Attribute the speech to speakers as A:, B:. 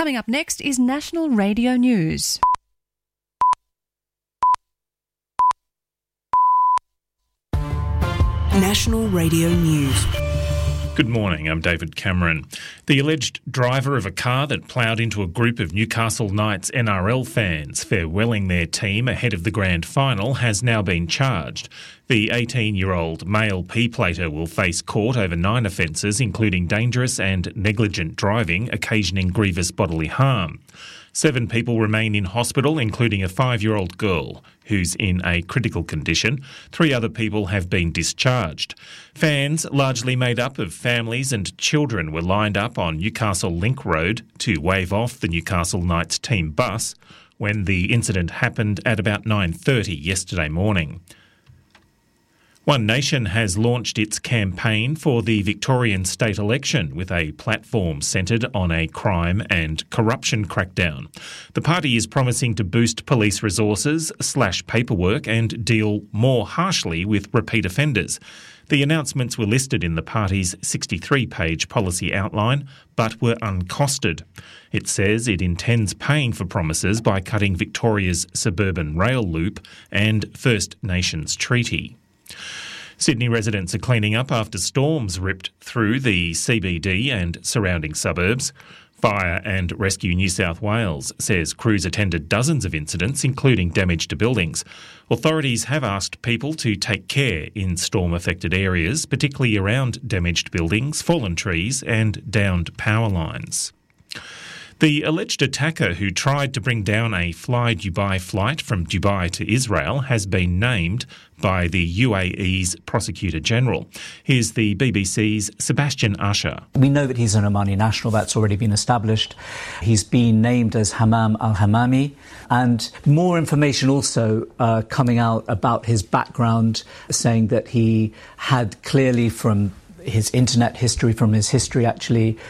A: Coming up next is National Radio News.
B: National Radio News.
C: Good morning, I'm David Cameron. The alleged driver of a car that ploughed into a group of Newcastle Knights NRL fans farewelling their team ahead of the grand final has now been charged. The 18-year-old male P-plater will face court over 9 offences, including dangerous and negligent driving, occasioning grievous bodily harm. 7 people remain in hospital, including a 5-year-old girl who's in a critical condition. 3 other people have been discharged. Fans, largely made up of families and children, were lined up on Newcastle Link Road to wave off the Newcastle Knights team bus when the incident happened at about 9:30 yesterday morning. One Nation has launched its campaign for the Victorian state election with a platform centred on a crime and corruption crackdown. The party is promising to boost police resources, slash paperwork and deal more harshly with repeat offenders. The announcements were listed in the party's 63-page policy outline, but were uncosted. It says it intends paying for promises by cutting Victoria's suburban rail loop and First Nations treaty. Sydney residents are cleaning up after storms ripped through the CBD and surrounding suburbs. Fire and Rescue New South Wales says crews attended dozens of incidents, including damage to buildings. Authorities have asked people to take care in storm-affected areas, particularly around damaged buildings, fallen trees and downed power lines. The alleged attacker who tried to bring down a Fly Dubai flight from Dubai to Israel has been named by the UAE's Prosecutor General. Here's the BBC's Sebastian Usher.
D: We know that he's an Omani national. That's already been established. He's been named as Hammam al-Hammami. And more information also coming out about his background, saying that he had clearly from his internet history, from his history actually,